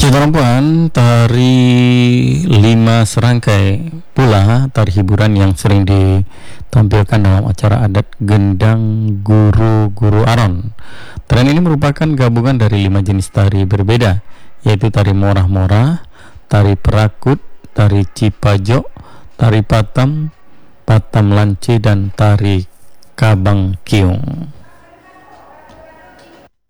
Saudara puan, tari lima serangkai pula tari hiburan yang sering ditampilkan dalam acara adat Gendang Guru-Guru Aron. Tren ini merupakan gabungan dari 5 jenis tari berbeda, yaitu tari morah-morah, tari perakut, tari cipajo, tari patam, patam lance, dan tari kabang kiung.